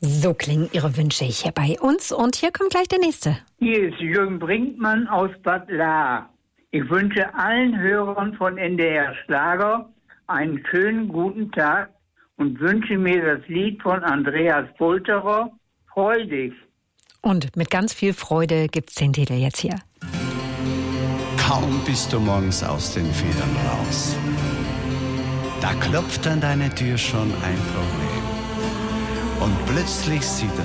So klingen Ihre Wünsche hier bei uns. Und hier kommt gleich der nächste. Hier ist Jürgen Brinkmann aus Bad Lahr. Ich wünsche allen Hörern von NDR Schlager einen schönen guten Tag und wünsche mir das Lied von Andreas Polterer, Freudig. Und mit ganz viel Freude gibt's den Titel jetzt hier. Kaum bist du morgens aus den Federn raus. Da klopft an deine Tür schon ein Problem. Und plötzlich sieht